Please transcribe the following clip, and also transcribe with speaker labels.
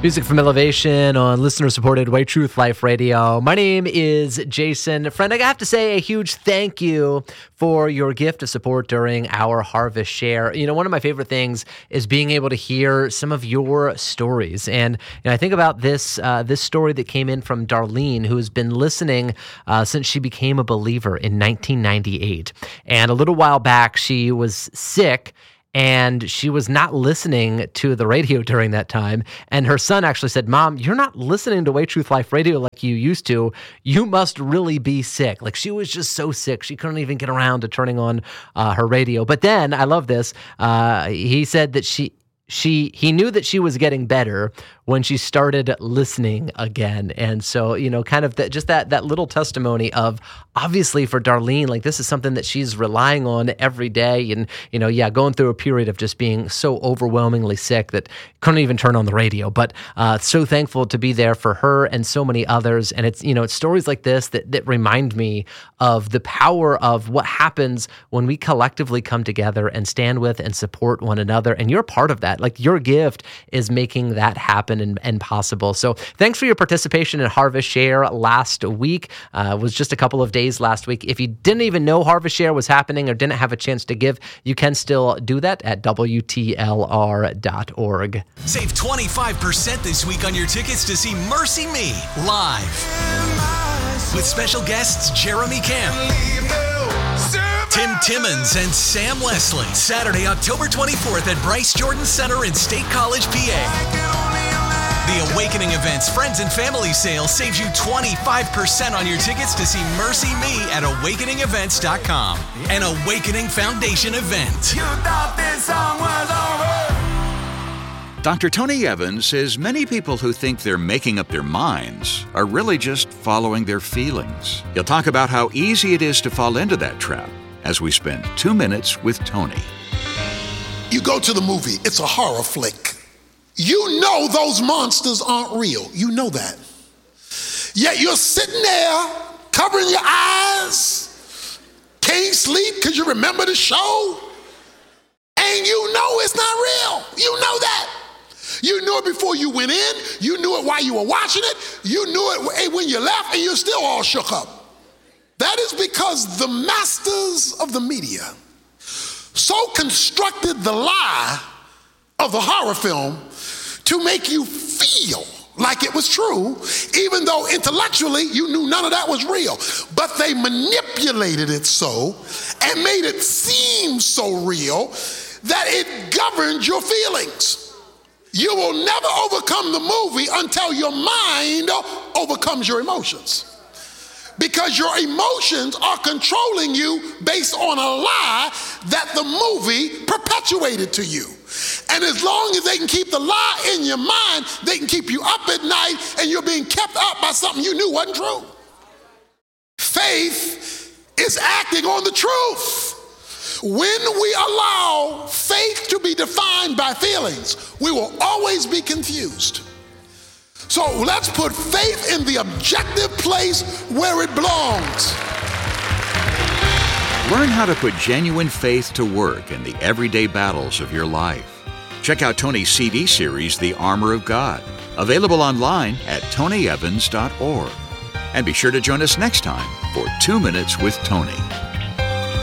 Speaker 1: Music from Elevation on listener-supported White Truth Life Radio. My name is Jason. Friend, I have to say a huge thank you for your gift of support during our Harvest Share. You know, one of my favorite things is being able to hear some of your stories. And I think about this story that came in from Darlene, who has been listening since she became a believer in 1998. And a little while back, she was sick, and she was not listening to the radio during that time. And her son actually said, "Mom, you're not listening to Way Truth Life Radio like you used to. You must really be sick." Like, she was just so sick. She couldn't even get around to turning on her radio. But then, I love this, he said that he knew that she was getting better when she started listening again. And so, kind of that little testimony of, obviously for Darlene, like, this is something that she's relying on every day. And, going through a period of just being so overwhelmingly sick that couldn't even turn on the radio. But so thankful to be there for her and so many others. And it's, it's stories like this that remind me of the power of what happens when we collectively come together and stand with and support one another. And you're part of that. Like, your gift is making that happen and possible. So thanks for your participation in Harvest Share last week. It was just a couple of days last week. If you didn't even know Harvest Share was happening or didn't have a chance to give, you can still do that at WTLR.org.
Speaker 2: Save 25% this week on your tickets to see Mercy Me live with special guests Jeremy Camp, Tim Timmons, and Sam Leslie. Saturday, October 24th at Bryce Jordan Center in State College, PA. The Awakening Events Friends and Family Sale saves you 25% on your tickets to see Mercy Me at awakeningevents.com. An Awakening Foundation event. You thought this song was over.
Speaker 3: Dr. Tony Evans says many people who think they're making up their minds are really just following their feelings. He'll talk about how easy it is to fall into that trap as we spend 2 minutes with Tony.
Speaker 4: You go to the movie, it's a horror flick. You know those monsters aren't real. You know that. Yet you're sitting there, covering your eyes, can't sleep because you remember the show, and you know it's not real. You know that. You knew it before you went in. You knew it while you were watching it. You knew it when you left, and you're still all shook up. That is because the masters of the media so constructed the lie of the horror film to make you feel like it was true, even though intellectually you knew none of that was real. But they manipulated it so and made it seem so real that it governed your feelings. You will never overcome the movie until your mind overcomes your emotions. Because your emotions are controlling you based on a lie that the movie perpetuated to you. And as long as they can keep the lie in your mind, they can keep you up at night, and you're being kept up by something you knew wasn't true. Faith is acting on the truth. When we allow faith to be defined by feelings, we will always be confused. So let's put faith in the objective place where it belongs.
Speaker 3: Learn how to put genuine faith to work in the everyday battles of your life. Check out Tony's CD series, The Armor of God, available online at tonyevans.org. And be sure to join us next time for 2 Minutes with Tony.